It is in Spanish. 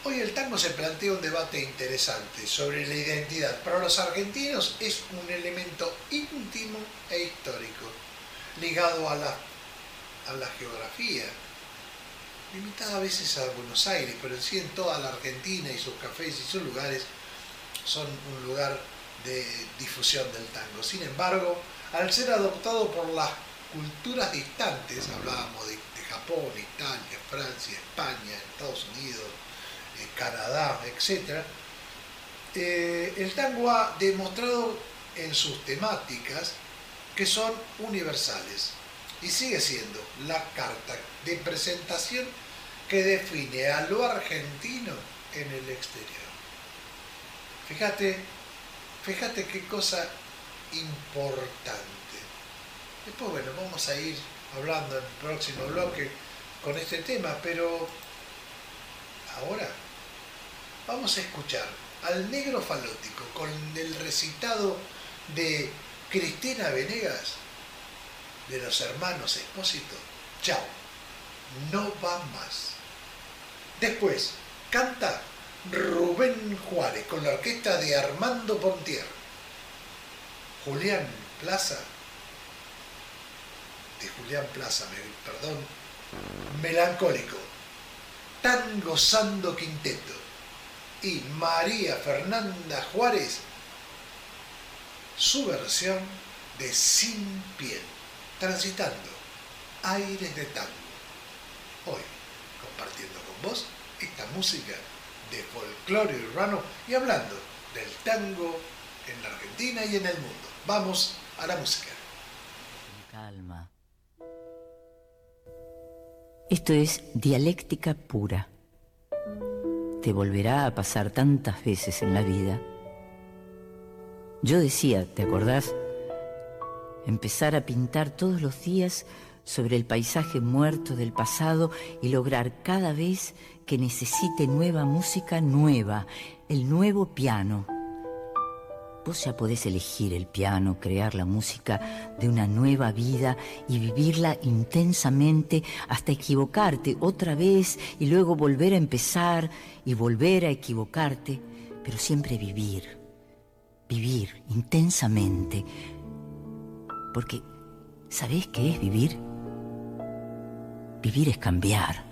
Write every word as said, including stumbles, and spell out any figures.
Hoy el tango se plantea un debate interesante sobre la identidad. Para los argentinos es un elemento íntimo e histórico, ligado a la, a la geografía, limitada a veces a Buenos Aires, pero en sí en toda la Argentina y sus cafés y sus lugares son un lugar de difusión del tango. Sin embargo, al ser adoptado por las culturas distantes, hablábamos de, de Japón, Italia, Francia, España, Estados Unidos, eh, Canadá, etcétera, eh, el tango ha demostrado en sus temáticas que son universales y sigue siendo la carta de presentación que define a lo argentino en el exterior. Fíjate, fíjate qué cosa importante. Después, bueno, vamos a ir hablando en el próximo bloque con este tema, pero ahora vamos a escuchar al Negro Falótico con el recitado de Cristina Venegas, de los hermanos Espósito. Chao, no va más. Después canta Rubén Juárez con la orquesta de Armando Pontier. Julián Plaza, de Julián Plaza, me, perdón, Melancólico, Tan Gozando Quinteto, y María Fernanda Juárez, su versión de Sin Piel, transitando aires de tango. Hoy, compartiendo con vos esta música de folclore urbano y hablando del tango en la Argentina y en el mundo. Vamos a la música. Calma. Esto es dialéctica pura. Te volverá a pasar tantas veces en la vida. Yo decía, ¿te acordás? Empezar a pintar todos los días sobre el paisaje muerto del pasado y lograr cada vez que necesite nueva música nueva, el nuevo piano. Vos ya podés elegir el piano, crear la música de una nueva vida y vivirla intensamente hasta equivocarte otra vez y luego volver a empezar y volver a equivocarte, pero siempre vivir, vivir intensamente. Porque, ¿sabés qué es vivir? Vivir es cambiar.